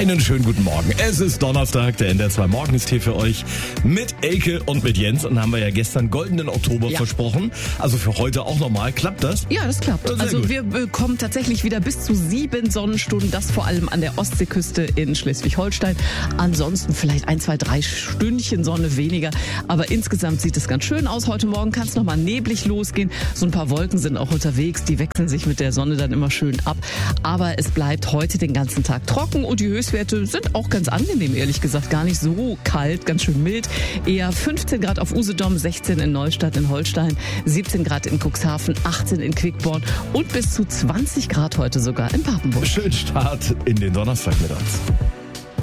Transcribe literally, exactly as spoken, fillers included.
Einen schönen guten Morgen. Es ist Donnerstag, der N D R zwei Morgen ist hier für euch mit Elke und mit Jens. Und haben wir ja gestern goldenen Oktober ja. versprochen. Also für heute auch nochmal. Klappt das? Ja, das klappt. Sehr also gut. wir bekommen tatsächlich wieder bis zu sieben Sonnenstunden. Das vor allem an der Ostseeküste in Schleswig-Holstein. Ansonsten vielleicht ein, zwei, drei Stündchen Sonne weniger. Aber insgesamt sieht es ganz schön aus. Heute Morgen kann es nochmal neblig losgehen. So ein paar Wolken sind auch unterwegs. Die wechseln sich mit der Sonne dann immer schön ab. Aber es bleibt heute den ganzen Tag trocken und die Höchstwerte sind auch ganz angenehm, ehrlich gesagt. Gar nicht so kalt, ganz schön mild. Eher fünfzehn Grad auf Usedom, sechzehn in Neustadt in Holstein, siebzehn Grad in Cuxhaven, achtzehn in Quickborn und bis zu zwanzig Grad heute sogar in Papenburg. Schönen Start in den Donnerstag mit uns.